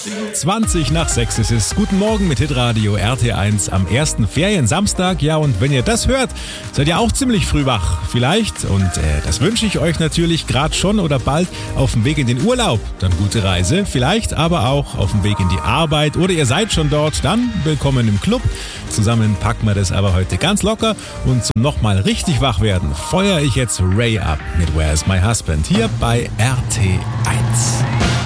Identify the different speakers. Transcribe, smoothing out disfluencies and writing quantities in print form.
Speaker 1: 20 nach 6 ist es. Guten Morgen mit Hitradio RT1 am ersten Feriensamstag. Ja, und wenn ihr das hört, seid ihr auch ziemlich früh wach. Vielleicht, und das wünsche ich euch natürlich gerade schon oder bald, auf dem Weg in den Urlaub. Dann gute Reise. Vielleicht aber auch auf dem Weg in die Arbeit oder ihr seid schon dort. Dann willkommen im Club. Zusammen packen wir das aber heute ganz locker. Und zum nochmal richtig wach werden, feuere ich jetzt Ray ab mit Where's My Husband hier bei RT1.